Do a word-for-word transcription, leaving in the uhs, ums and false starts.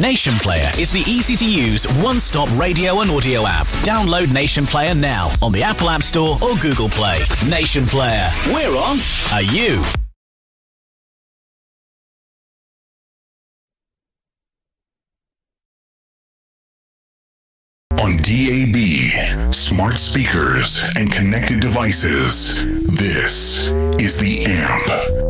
Nation Player is the easy-to-use, one-stop radio and audio app. Download Nation Player now on the Apple App Store or Google Play. Nation Player. We're on. Are you? On D A B, smart speakers, and connected devices, this is The Amp.